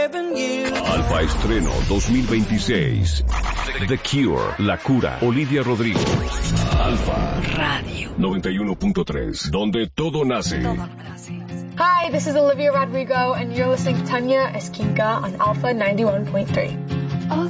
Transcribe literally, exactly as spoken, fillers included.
Alfa Estreno dos mil veintiséis. The Cure, La Cura, Olivia Rodrigo. Alfa Radio noventa y uno punto tres, donde todo nace. Hi, this is Olivia Rodrigo, and you're listening to Tanya Esquinca on Alpha ninety-one point three.